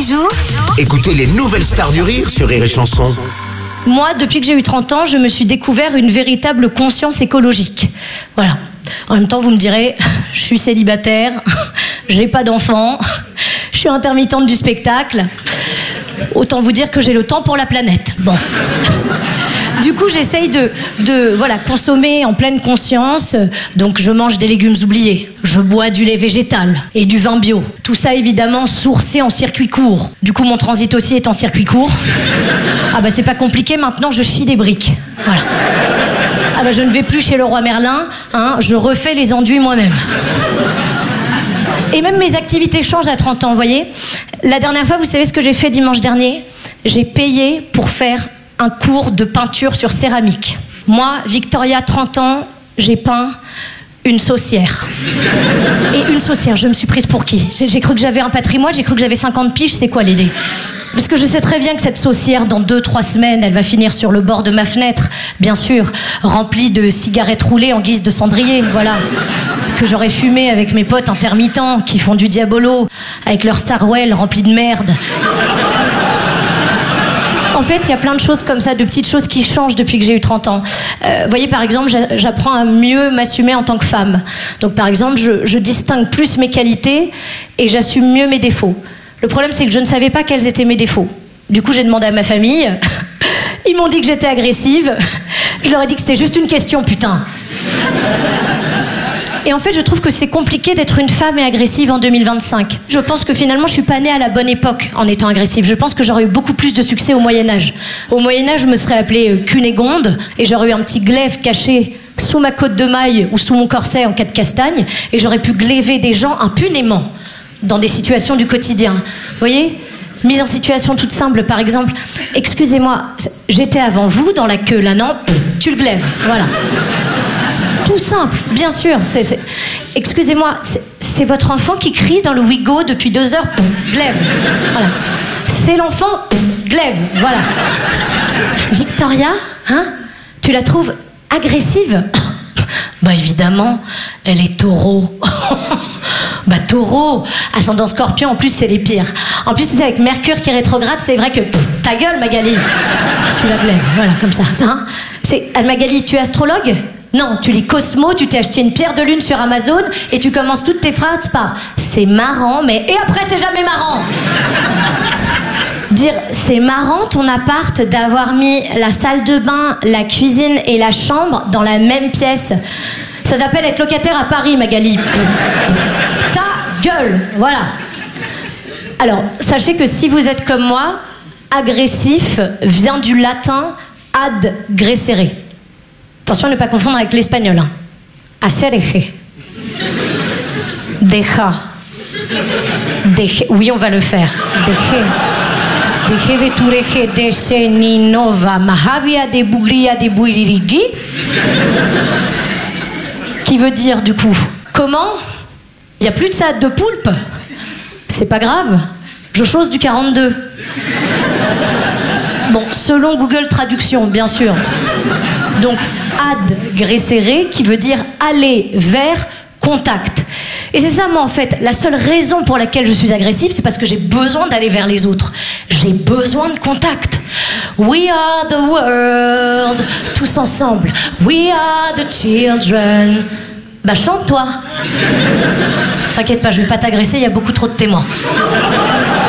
jour. Écoutez les nouvelles stars du rire sur Rire et Chanson. Moi, depuis que j'ai eu 30 ans, je me suis découvert une véritable conscience écologique. Voilà. En même temps, vous me direz, je suis célibataire, j'ai pas d'enfant, je suis intermittente du spectacle. Autant vous dire que j'ai le temps pour la planète. Bon. Du coup, j'essaye de consommer en pleine conscience. Donc, je mange des légumes oubliés. Je bois du lait végétal et du vin bio. Tout ça, évidemment, sourcé en circuit court. Du coup, mon transit aussi est en circuit court. Ah bah, c'est pas compliqué. Maintenant, je chie des briques. Voilà. Ah bah, je ne vais plus chez le roi Merlin. Hein, je refais les enduits moi-même. Et même mes activités changent à 30 ans, vous voyez. La dernière fois, vous savez ce que j'ai fait dimanche dernier? J'ai payé pour faire un cours de peinture sur céramique. Moi, Victoria, 30 ans, j'ai peint une saucière. Et une saucière, je me suis prise pour qui? J'ai cru que j'avais un patrimoine, j'ai cru que j'avais 50 piges, c'est quoi l'idée? Parce que je sais très bien que cette saucière, dans 2-3 semaines, elle va finir sur le bord de ma fenêtre, bien sûr, remplie de cigarettes roulées en guise de cendrier, voilà. Que j'aurais fumé avec mes potes intermittents qui font du diabolo, avec leur Sarwell rempli de merde. En fait, il y a plein de choses comme ça, de petites choses qui changent depuis que j'ai eu 30 ans. Vous voyez, par exemple, j'apprends à mieux m'assumer en tant que femme. Donc, par exemple, je distingue plus mes qualités et j'assume mieux mes défauts. Le problème, c'est que je ne savais pas quels étaient mes défauts. Du coup, j'ai demandé à ma famille. Ils m'ont dit que j'étais agressive. Je leur ai dit que c'était juste une question, putain. Et en fait, je trouve que c'est compliqué d'être une femme et agressive en 2025. Je pense que finalement, je suis pas née à la bonne époque en étant agressive. Je pense que j'aurais eu beaucoup plus de succès au Moyen-Âge. Au Moyen-Âge, je me serais appelée Cunégonde et j'aurais eu un petit glaive caché sous ma côte de maille ou sous mon corset en cas de castagne et j'aurais pu glaiver des gens impunément dans des situations du quotidien. Vous voyez ? Mise en situation toute simple, par exemple, excusez-moi, j'étais avant vous dans la queue, là, non ? Tu le glaives, voilà. Tout simple, bien sûr. Excusez-moi, c'est votre enfant qui crie dans le Wigo depuis 2 heures, glaive, voilà. C'est l'enfant, glaive, voilà. Victoria, hein ? Tu la trouves agressive ? Bah évidemment, elle est taureau. Bah taureau, ascendant scorpion, en plus c'est les pires. En plus, tu sais, avec Mercure qui rétrograde, c'est vrai que ta gueule, Magali. Tu la glaives, voilà, comme ça. Hein ? Magali, tu es astrologue ? Non, tu lis Cosmo, tu t'es acheté une pierre de lune sur Amazon et tu commences toutes tes phrases par « c'est marrant, mais… » et après c'est jamais marrant. Dire « c'est marrant ton appart d'avoir mis la salle de bain, la cuisine et la chambre dans la même pièce. » Ça s'appelle être locataire à Paris, Magali. Ta gueule, voilà. Alors, sachez que si vous êtes comme moi, agressif vient du latin ad grecere. Attention à ne pas confondre avec l'espagnol. Hein. Hacer. Deja. Oui, on va le faire. Deje vetureje de ninova mahavia de bugria de buiririgi. Qui veut dire, du coup, comment ? Il n'y a plus de salade de poulpe. C'est pas grave. Je chose du 42. Bon, selon Google Traduction, bien sûr. Donc, ad grecere, qui veut dire aller vers contact. Et c'est ça, moi, en fait, la seule raison pour laquelle je suis agressive, c'est parce que j'ai besoin d'aller vers les autres. J'ai besoin de contact. We are the world. Tous ensemble. We are the children. Bah, chante, toi. T'inquiète pas, je vais pas t'agresser, il y a beaucoup trop de témoins.